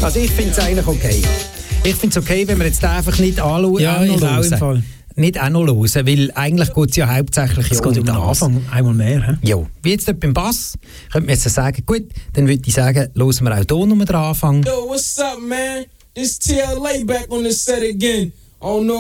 Also ich finde es eigentlich okay. Ich finde es okay, wenn wir jetzt einfach nicht anschauen. Ja, ich auch im Fall. Nicht auch noch hören, weil eigentlich geht es ja hauptsächlich es geht um den Anfang einmal mehr. Ja, wie jetzt dort beim Bass, könnte man jetzt sagen, gut, dann würde ich sagen, hören wir auch hier nochmal den Anfang. Yo, what's up, man? This TLA back on the set again. Oh no.